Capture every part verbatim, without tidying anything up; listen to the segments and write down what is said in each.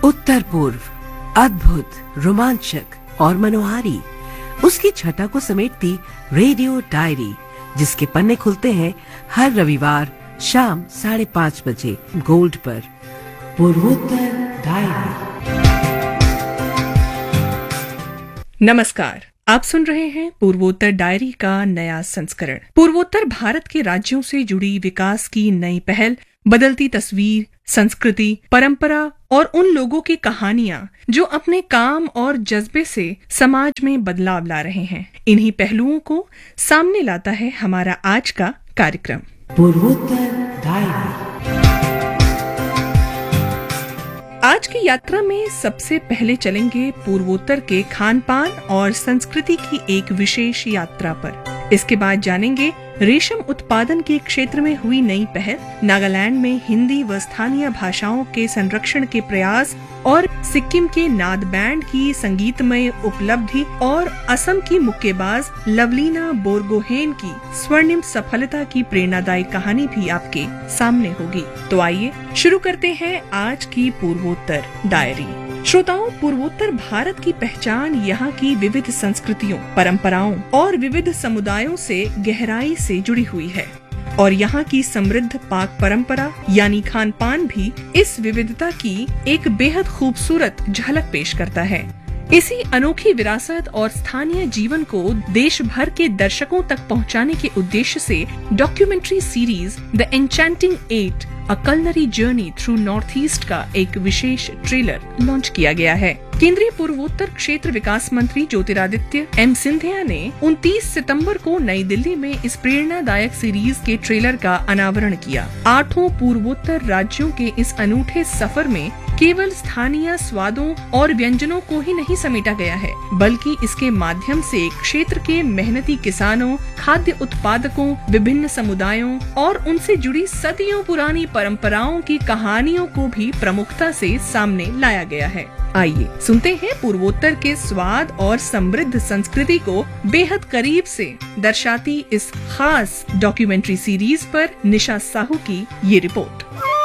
उत्तर पूर्व, अद्भुत, रोमांचक और मनोहारी, उसकी छटा को समेटती रेडियो डायरी, जिसके पन्ने खुलते हैं हर रविवार शाम साढ़े पाँच बजे गोल्ड पर। पूर्वोत्तर डायरी। नमस्कार, आप सुन रहे हैं पूर्वोत्तर डायरी का नया संस्करण। पूर्वोत्तर भारत के राज्यों से जुड़ी विकास की नई पहल, बदलती तस्वीर, संस्कृति, परंपरा और उन लोगों की कहानियां जो अपने काम और जज्बे से समाज में बदलाव ला रहे हैं। इन्हीं पहलुओं को सामने लाता है हमारा आज का कार्यक्रम पूर्वोत्तर डायरी। आज की यात्रा में सबसे पहले चलेंगे पूर्वोत्तर के खान पान और संस्कृति की एक विशेष यात्रा पर। इसके बाद जानेंगे रेशम उत्पादन के क्षेत्र में हुई नई पहल, नागालैंड में हिंदी व स्थानीय भाषाओं के संरक्षण के प्रयास और सिक्किम के नाद बैंड की संगीतमय उपलब्धि और असम की मुक्केबाज लवलीना बोरगोहेन की स्वर्णिम सफलता की प्रेरणादायी कहानी भी आपके सामने होगी। तो आइए शुरू करते हैं आज की पूर्वोत्तर डायरी। श्रोताओं, पूर्वोत्तर भारत की पहचान यहाँ की विविध संस्कृतियों, परंपराओं और विविध समुदायों से गहराई से जुड़ी हुई है और यहाँ की समृद्ध पाक परंपरा यानी खान पान भी इस विविधता की एक बेहद खूबसूरत झलक पेश करता है। इसी अनोखी विरासत और स्थानीय जीवन को देश भर के दर्शकों तक पहुँचाने के उद्देश्य से documentary series the enchanting eight, a culinary journey through north east का एक विशेष ट्रेलर लॉन्च किया गया है। केंद्रीय पूर्वोत्तर क्षेत्र विकास मंत्री ज्योतिरादित्य एम सिंधिया ने उनतीस सितंबर को नई दिल्ली में इस प्रेरणादायक सीरीज के ट्रेलर का अनावरण किया। आठों पूर्वोत्तर राज्यों के इस अनूठे सफर में केवल स्थानीय स्वादों और व्यंजनों को ही नहीं समेटा गया है, बल्कि इसके माध्यम से क्षेत्र के मेहनती किसानों, खाद्य उत्पादकों, विभिन्न समुदायों और उनसे जुड़ी सदियों पुरानी परंपराओं की कहानियों को भी प्रमुखता से सामने लाया गया है। आइए सुनते हैं पूर्वोत्तर के स्वाद और समृद्ध संस्कृति को बेहद करीब से दर्शाती इस खास डॉक्यूमेंट्री सीरीज पर निशा साहू की ये रिपोर्ट।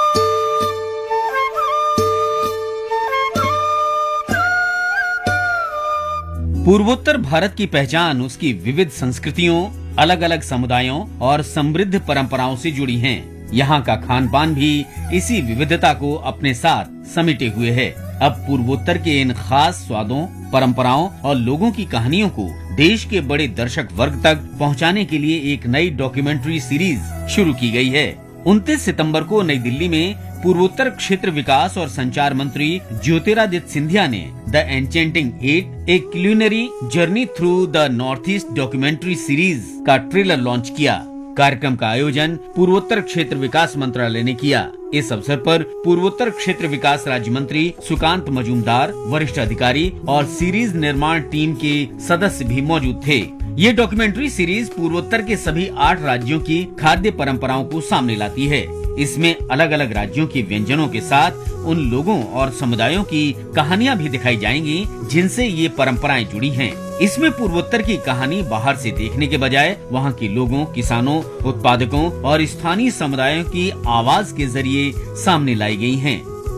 पूर्वोत्तर भारत की पहचान उसकी विविध संस्कृतियों, अलग अलग समुदायों और समृद्ध परंपराओं से जुड़ी हैं। यहाँ का खान पान भी इसी विविधता को अपने साथ समेटे हुए है। अब पूर्वोत्तर के इन खास स्वादों, परंपराओं और लोगों की कहानियों को देश के बड़े दर्शक वर्ग तक पहुँचाने के लिए एक नई डॉक्यूमेंट्री सीरीज शुरू की गई है। उनतीस सितंबर को नई दिल्ली में पूर्वोत्तर क्षेत्र विकास और संचार मंत्री ज्योतिरादित्य सिंधिया ने the enchanting eight, A culinary journey through the north east documentary series का ट्रेलर लॉन्च किया। कार्यक्रम का आयोजन पूर्वोत्तर क्षेत्र विकास मंत्रालय ने किया। इस अवसर पर पूर्वोत्तर क्षेत्र विकास राज्य मंत्री सुकांत मजूमदार, वरिष्ठ अधिकारी और सीरीज निर्माण टीम के सदस्य भी मौजूद थे। ये डॉक्यूमेंट्री सीरीज पूर्वोत्तर के सभी आठ राज्यों की खाद्य परंपराओं को सामने लाती है। इसमें अलग अलग राज्यों के व्यंजनों के साथ उन लोगों और समुदायों की कहानियां भी दिखाई जाएंगी जिनसे ये परंपराएं जुड़ी हैं। इसमें पूर्वोत्तर की कहानी बाहर से देखने के बजाय वहाँ के लोगों, किसानों, उत्पादकों और स्थानीय समुदायों की आवाज के जरिए सामने लाई गई हैं।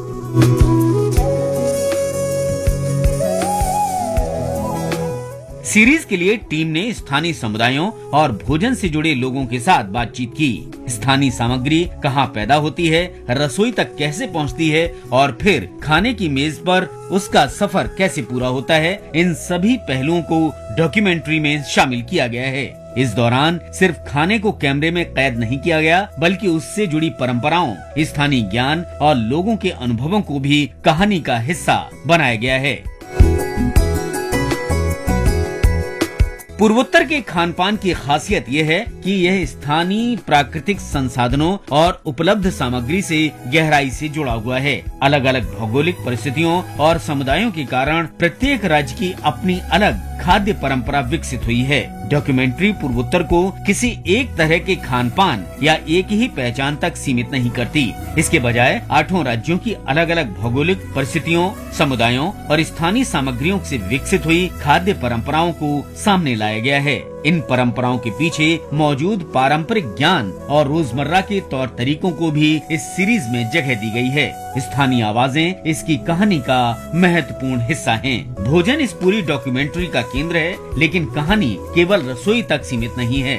सीरीज के लिए टीम ने स्थानीय समुदायों और भोजन से जुड़े लोगों के साथ बातचीत की। स्थानीय सामग्री कहाँ पैदा होती है, रसोई तक कैसे पहुँचती है और फिर खाने की मेज पर उसका सफर कैसे पूरा होता है, इन सभी पहलुओं को डॉक्यूमेंट्री में शामिल किया गया है। इस दौरान सिर्फ खाने को कैमरे में कैद नहीं किया गया, बल्कि उससे जुड़ी परंपराओं, स्थानीय ज्ञान और लोगों के अनुभवों को भी कहानी का हिस्सा बनाया गया है। पूर्वोत्तर के खान पान की खासियत ये है कि यह स्थानीय प्राकृतिक संसाधनों और उपलब्ध सामग्री से गहराई से जुड़ा हुआ है। अलग अलग भौगोलिक परिस्थितियों और समुदायों के कारण प्रत्येक राज्य की अपनी अलग खाद्य परंपरा विकसित हुई है। डॉक्यूमेंट्री पूर्वोत्तर को किसी एक तरह के खान पान या एक ही पहचान तक सीमित नहीं करती। इसके बजाय आठों राज्यों की अलग अलग भौगोलिक परिस्थितियों, समुदायों और स्थानीय सामग्रियों से विकसित हुई खाद्य परंपराओं को सामने लाया गया है। इन परंपराओं के पीछे मौजूद पारंपरिक ज्ञान और रोजमर्रा के तौर तरीकों को भी इस सीरीज में जगह दी गई है। स्थानीय आवाजें इसकी कहानी का महत्वपूर्ण हिस्सा हैं। भोजन इस पूरी डॉक्यूमेंट्री का केंद्र है, लेकिन कहानी केवल रसोई तक सीमित नहीं है।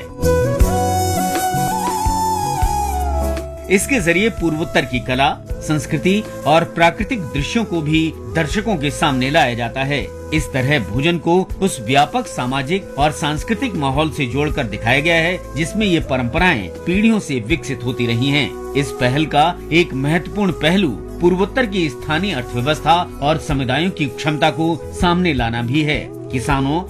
इसके जरिए पूर्वोत्तर की कला, संस्कृति और प्राकृतिक दृश्यों को भी दर्शकों के सामने लाया जाता है। इस तरह भोजन को उस व्यापक सामाजिक और सांस्कृतिक माहौल से जोड़कर दिखाया गया है, जिसमें ये परंपराएं पीढ़ियों से विकसित होती रही हैं। इस पहल का एक महत्वपूर्ण पहलू पूर्वोत्तर की स्थानीय अर्थव्यवस्था और समुदायों की क्षमता को सामने लाना भी है। किसानों